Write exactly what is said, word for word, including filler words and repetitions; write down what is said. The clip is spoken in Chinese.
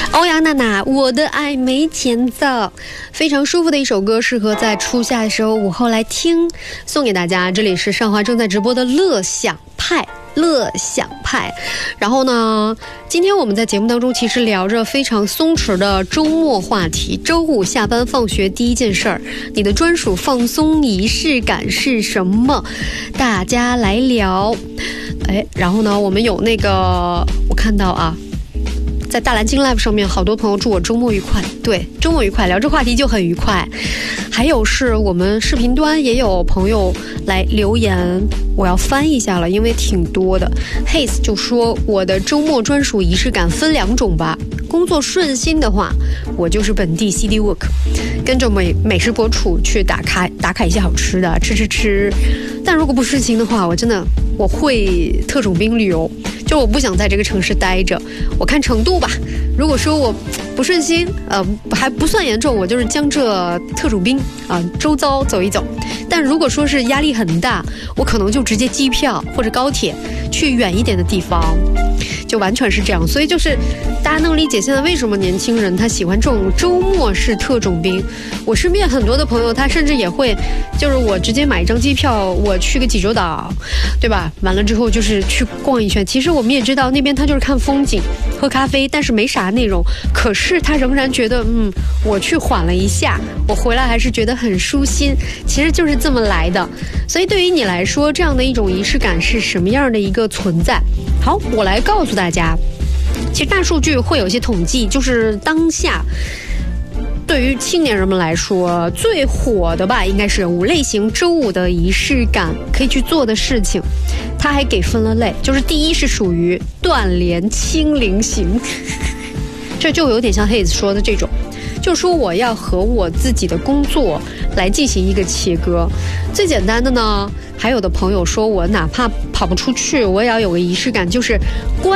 欧阳娜娜，我的爱没前奏，非常舒服的一首歌，适合在初夏的时候午后来听，送给大家。这里是上华正在直播的乐享派，乐享派。然后呢，今天我们在节目当中其实聊着非常松弛的周末话题，周五下班放学第一件事儿，你的专属放松仪式感是什么？大家来聊。哎，然后呢，我们有那个，我看到啊。在大蓝鲸 Live 上面，好多朋友祝我周末愉快。对，周末愉快，聊这话题就很愉快。还有是我们视频端也有朋友来留言，我要翻一下了，因为挺多的。Haze 就说我的周末专属仪式感分两种吧，工作顺心的话，我就是本地 C D Work， 跟着美美食博主去打卡打卡一些好吃的，吃吃吃。但如果不顺心的话，我真的我会特种兵旅游。就我不想在这个城市待着，我看程度吧。如果说我不顺心，呃，还不算严重，我就是江浙特种兵啊、呃，周遭走一走。但如果说是压力很大，我可能就直接机票或者高铁去远一点的地方，就完全是这样。所以就是大家能理解现在为什么年轻人他喜欢这种周末式特种兵。我身边很多的朋友，他甚至也会，就是我直接买一张机票，我去个济州岛，对吧？完了之后就是去逛一圈。其实我们也知道那边他就是看风景、喝咖啡，但是没啥内容。可是他仍然觉得，嗯，我去缓了一下，我回来还是觉得很舒心。其实就是这么来的。所以对于你来说，这样的一种仪式感是什么样的一个存在？好，我来告诉大家。其实大数据会有一些统计，就是当下对于青年人们来说最火的吧，应该是五类型周五的仪式感可以去做的事情。他还给分了类，就是第一是属于锻炼清零型，这就有点像 Haze 说的这种，就是说我要和我自己的工作来进行一个切割。最简单的呢，还有的朋友说我哪怕跑不出去，我也要有个仪式感，就是关